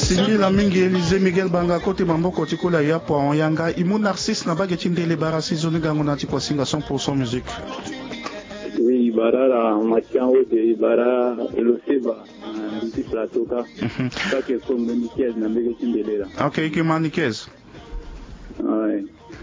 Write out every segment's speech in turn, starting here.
Singila mingi Elise Miguel Banga kote mamboko tikola ya po yanga imu Narcisse na bageti ndele bara saison gango na tiko singa 100% musique. Oui, bara la machin de bara le seba petit plateau ka. Ça que comme Nikez na bageti ndele là. OK, que Nikez. Ouais.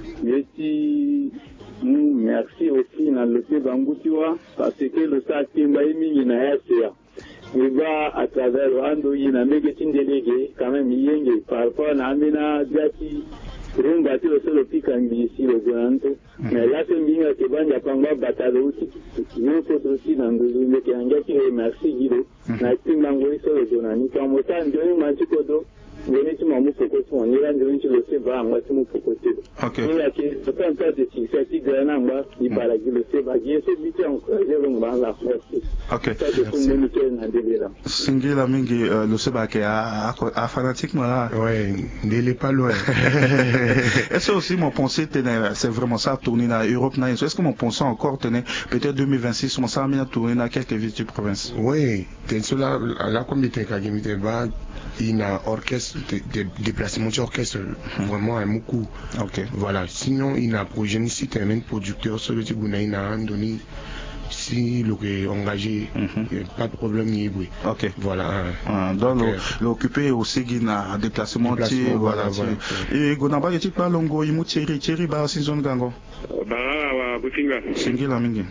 Merci aussi na le seba ngutiwa parce que le sa kimba mingi na RCA. Il va à travers Rwanda, il y a un médecin délégué, quand même, il y a par rapport à Amina Diati, Rungati, le seul pic en ici, le Granto. Mais là, c'est bien que il y a pas mal de batailles aussi. Il y a aussi dans le zoom qui a gâté, merci Guido. Merci Mangoï, sur le Donani. Quand on t'a dit, on dit que venez tu m'as mis pour côté, on ira dire que le Seba, moi, tu m'as pour côté. OK. Il y a qui, c'est un tas de si, c'est qui gagne en bas, il parle de le Seba, il y a ce but encore, il y a un la force. OK. Ça, c'est pour communiquer dans le délai là. Singila mingi le Seba qui a fanatiquement là. Ouais, il est pas loin. Est-ce que aussi mon pensée c'est vraiment ça tourner dans Europe là, est-ce que mon pensée encore tenait peut-être 2026 mon ça a tourner dans quelques villes de province. Oui, c'est cela la comité qui va il y a orchestre de déplacement d'orchestre vraiment un beaucoup. OK. Voilà, sinon il y a projet ici termine producteur sur le Tibuna il a donné si le engagé pas de problème ni oui. OK. Voilà. Donc l'occupé aussi qui na déplacement voilà. Et gonaba yeti pa longo imu Thierry ba saison gango. Ba wa butinga. Singila mingi.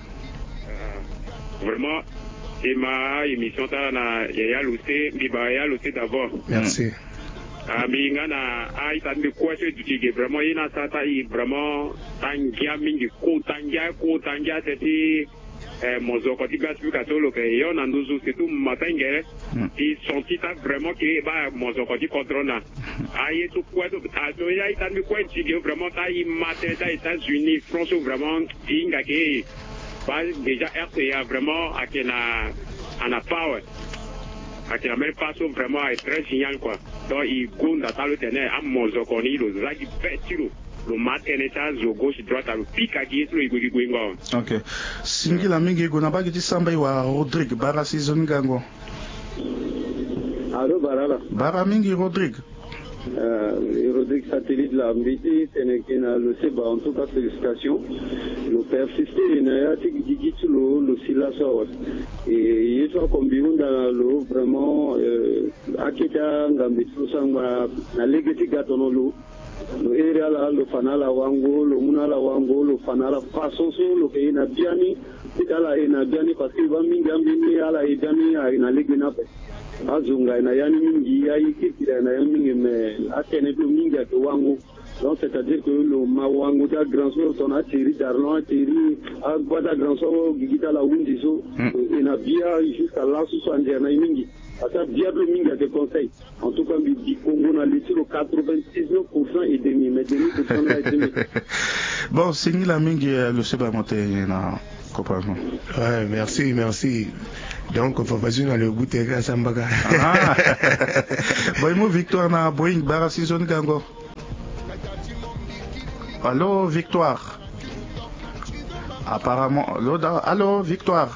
Vraiment et ma émission na ya luté ya luté d'abord. Merci. Minga na ai tan de quoi c'est du vraiment ina sata vraiment tangia mingi ko tangia teti mozoko ti gaspika to lo ke yo na nduzu c'est tout matangere et senti ta vraiment que ba mozoko ti contrôle ai tout quoi to ya tan de quoi tu vraiment ta matin ta États-Unis France vraiment inga ke ba déjà RCA vraiment à que na power à que la même façon vraiment est très génial quoi donc il compte dans le tenait à mozoko ni lo zaki petiro le matin état zo gauche droite à le pic à qui est le igwingo. OK. Singila mingi gona bagiti samba wa Rodrigue bara saison gango. Allô barala. Bara mingi Rodrigue. Rodrigue satellite la mbiti tenekena le seba en tout cas félicitations. Le persister il y a tiki le silaso et il soit combien dans le vraiment akita ngambitsu sanga na legeti gatono lo area la lo fanala wango lo munala wango lo fanala pasoso lo ke ina biani itala ina biani parce que va mingi ambini ala idani ina ligina pe azunga ina yani mingi ai kitira ina yani mingi me atene to mingi to wango donc c'est-à-dire que le mawango da grand so ton atiri darlon atiri agba da grand so gigita la windiso ina bia jusqu'à là sous andena mingi ça bien le minga de conseil en tout cas du Congo na l'étude 99% et demi mais demi et demi. Bon c'est la mingi le seba monter na compagnon. Ouais, merci. Donc faut pas dans le goût de Sambaga. Bon victoire na Boeing bara saison gango. Allô Victoire. Apparemment allô Victoire.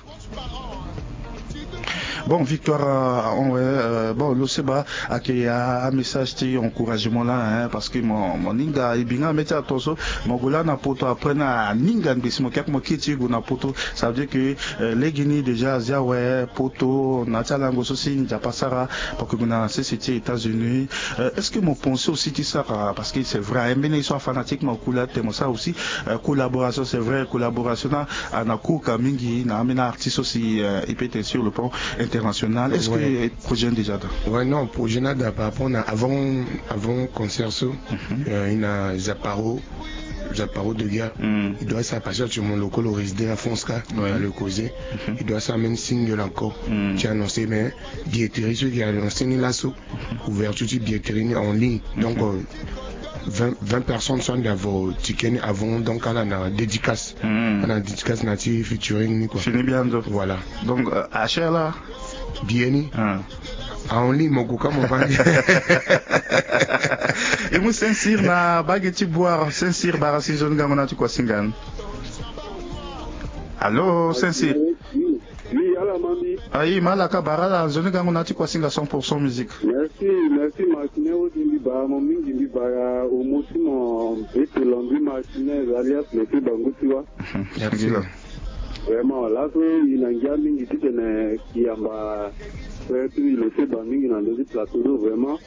Bon, Victoire, bon, le Seba a créé un message de encouragement là, parce que mon ninga, il vient mettre attention, mon gola n'a pas tout après na ninga n'bissimo kek mo kiti go na poto, ça veut dire que les Guinées déjà zia ouais poto na tchalango sosi n'ja pasara parce que na c'était États-Unis. Est-ce que mon pensée aussi dit ça parce que c'est vrai, mais ils sont fanatiques mon coula temo ça aussi collaboration c'est vrai collaboration na kuka mingi na amena artiste aussi il peut être sur le plan international. Est-ce que le projet est déjà là? Ouais, non, projet n'a pas avant concert il y a Zaparo de gars. Il doit s'appartenir sur mon local au résident à Fonska, à le causer. Il doit s'amener single encore. J'ai annoncé, mais billetterie, ceux qui ont annoncé une lasso, ouverture de billetterie en ligne. Donc, 20 personnes sont dans vos tickets avant, donc à la dédicace. À la dédicace native featuring. Fini bien, donc. Voilà. Donc, à cher là? Bien. En ligne, mon coca, mon van. Et moi, Saint-Cyr, na baguette boire, Saint-Cyr, bara saison gamona, tu quoi, singan? Allô, Saint-Cyr? Oui, alors, Mambi. Aïe, malaka barala, je ne gagne pas quoi singa 100% musique. Merci Martinez au Dimbiba, mon ming Dimbiba, au Moussimon, et tout l'envie Martinez, alias le fait Bangoutiwa. Merci. Vraiment, là, il y a un gars qui a fait le fait Bangoutiwa dans le plateau, vraiment.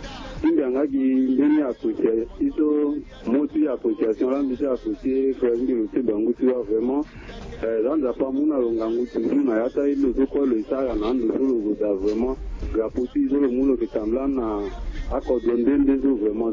Ingangaki ndeni association iso moti association la mbisi associé frère le fait Bangoutiwa vraiment dans la pamuna longangu toujours na yata ile zoko le sara na ndo solo goda vraiment la poti zolo mulo kitambla na akodondende zo vraiment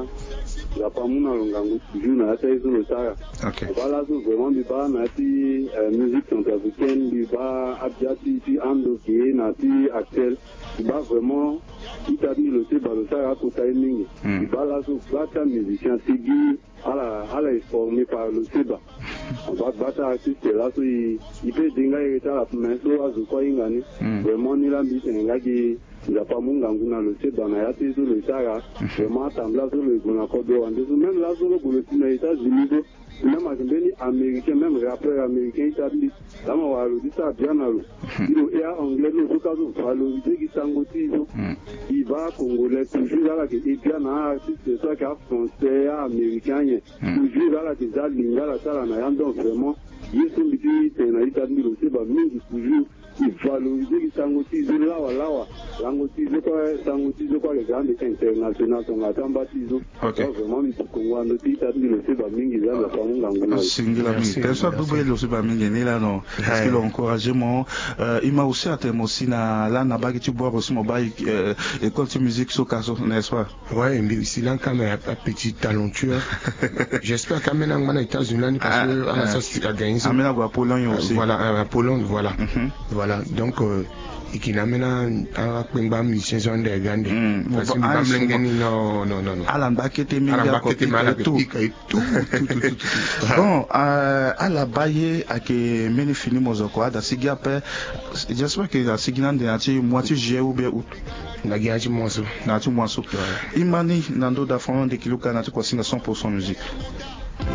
la pamuna longangu toujours na yata ile le sara. OK. Voilà zo vraiment biba na ti musique centrafricaine biba abjati ti ando qui na ti actuel biba vraiment il a mis le thé dans le sara pour timing. Il va là sur battre musicien Tigui à la formé par le Seba. On va battre artiste là sur il peut dinga et la main sur à quoi ingani. Vraiment ni la mise un gars qui il a pas mon ganguna le Seba na yati sur le sara. Vraiment tambla sur le gonakodo. Même là sur le cinéma États-Unis même américain, même rappeur américain, il a dit, là, on va le dire ça bien à l'eau. Il est anglais, le cas où valoriser qui s'engoutit, il va congolais, toujours là, qui est bien à artiste, c'est ça, qu'il français, américain, toujours là, qui est à l'ingla, la salle, donc vraiment, il est un petit, c'est un état de l'eau, bah, mais toujours, il valoriser qui s'engoutit, là, l'engoutit, c'est quoi, les grandes internationales, sont à temps baptisés. Vraiment, il faut qu'on voit notre état de l'eau, bah, mingi, là, Singila mingi. Personne ne peut le super mingi ni là non. Parce qu'il a encouragé moi. Il m'a aussi atteint aussi na là na bagi tu bois aussi mon bail école de musique sur caso n'est-ce pas? Ouais, mais ici là quand même un petit talentueux. J'espère quand même en États-Unis parce que ça a gagné. Amena à Pologne aussi. Voilà, à Pologne voilà. Voilà donc et qui n'amène un peu musicien sur des grandes. Parce que non. Alan Bakete tout. Bon, à la baie à que meni fini mozoko da sigia pe j'espère que la siginande na ti moitié juillet ou bien août. Na giaji moiso. Imani nando da fond de kiluka na ti kwa singa 100% musique.